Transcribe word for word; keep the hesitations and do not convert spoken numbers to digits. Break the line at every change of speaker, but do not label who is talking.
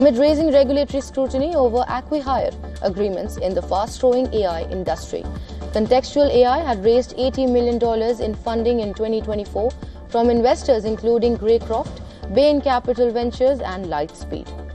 Amid raising regulatory scrutiny over acqui-hire agreements in the fast-growing A I industry, Contextual A I had raised eighty million dollars in funding in twenty twenty-four from investors including Greycroft, Bain Capital Ventures and Lightspeed.